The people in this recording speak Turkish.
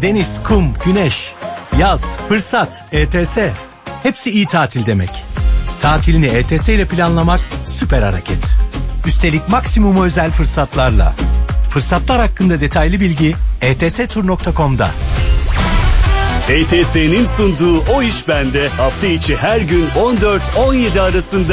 Deniz, kum, güneş, yaz, fırsat, ETS. Hepsi iyi tatil demek. Tatilini ETS ile planlamak süper hareket. Üstelik maksimum özel fırsatlarla. Fırsatlar hakkında detaylı bilgi etstur.com'da. ETS'nin sunduğu O İş Bende hafta içi her gün 14-17 arasında